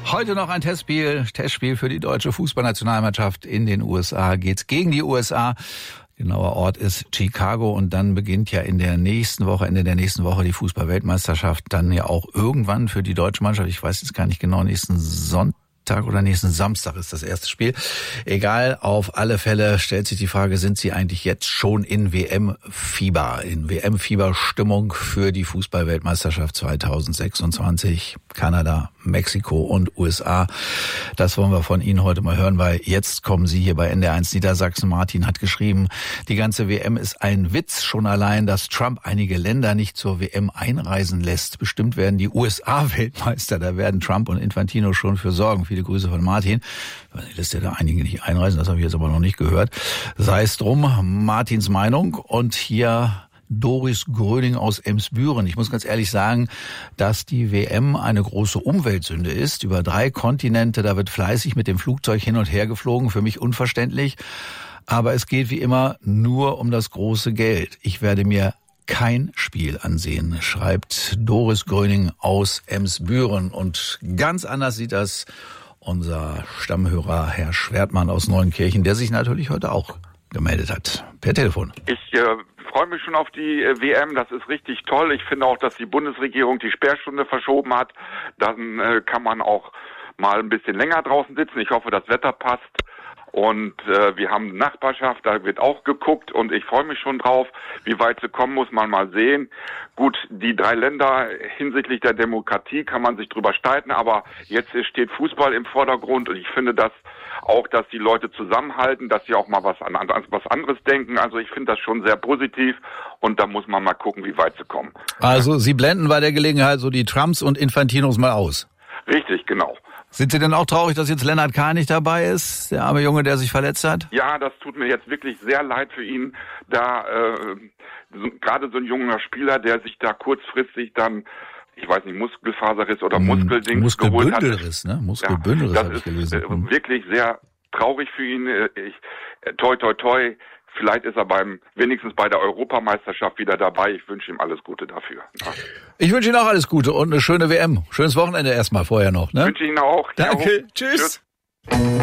Heute noch ein Testspiel für die deutsche Fußballnationalmannschaft in den USA. Geht's gegen die USA. Genauer Ort ist Chicago und dann beginnt ja Ende der nächsten Woche die Fußball-Weltmeisterschaft. Dann ja auch irgendwann für die deutsche Mannschaft. Ich weiß jetzt gar nicht genau, nächsten Sonntag oder nächsten Samstag ist das erste Spiel. Egal, auf alle Fälle stellt sich die Frage, sind Sie eigentlich jetzt schon in WM-Fieberstimmung für die Fußball-Weltmeisterschaft 2026? Kanada, Mexiko und USA. Das wollen wir von Ihnen heute mal hören, weil jetzt kommen Sie hier bei NDR1 Niedersachsen. Martin hat geschrieben, die ganze WM ist ein Witz. Schon allein, dass Trump einige Länder nicht zur WM einreisen lässt. Bestimmt werden die USA Weltmeister. Da werden Trump und Infantino schon für sorgen. Viele Grüße von Martin. Lässt ja da einige nicht einreisen, das habe ich jetzt aber noch nicht gehört. Sei es drum, Martins Meinung. Und hier Doris Gröning aus Emsbüren. Ich muss ganz ehrlich sagen, dass die WM eine große Umweltsünde ist. Über 3 Kontinente, da wird fleißig mit dem Flugzeug hin und her geflogen. Für mich unverständlich. Aber es geht wie immer nur um das große Geld. Ich werde mir kein Spiel ansehen, schreibt Doris Gröning aus Emsbüren. Und ganz anders sieht das unser Stammhörer Herr Schwertmann aus Neuenkirchen, der sich natürlich heute auch gemeldet hat, per Telefon. Ich freue mich schon auf die WM, das ist richtig toll. Ich finde auch, dass die Bundesregierung die Sperrstunde verschoben hat. Dann kann man auch mal ein bisschen länger draußen sitzen. Ich hoffe, das Wetter passt. Und wir haben Nachbarschaft, da wird auch geguckt und ich freue mich schon drauf. Wie weit sie kommen, muss man mal sehen. Gut, die 3 Länder hinsichtlich der Demokratie kann man sich drüber streiten, aber jetzt steht Fußball im Vordergrund und ich finde das auch, dass die Leute zusammenhalten, dass sie auch mal was anderes denken. Also ich finde das schon sehr positiv und da muss man mal gucken, wie weit sie kommen. Also Sie blenden bei der Gelegenheit so die Trumps und Infantinos mal aus. Richtig, genau. Sind Sie denn auch traurig, dass jetzt Lennart K. nicht dabei ist, der arme Junge, der sich verletzt hat? Ja, das tut mir jetzt wirklich sehr leid für ihn, da gerade so ein junger Spieler, der sich da kurzfristig dann, ich weiß nicht, Muskelfaserriss oder Muskeldings geholt hat. Muskelbündelriss, ne? Muskelbündelriss, ja, habe ich gelesen. Das ist wirklich sehr traurig für ihn. Toi, toi, toi. Vielleicht ist er wenigstens bei der Europameisterschaft wieder dabei. Ich wünsche ihm alles Gute dafür. Ja. Ich wünsche Ihnen auch alles Gute und eine schöne WM. Schönes Wochenende erstmal vorher noch, ne? Wünsche Ihnen auch. Danke. Tschüss.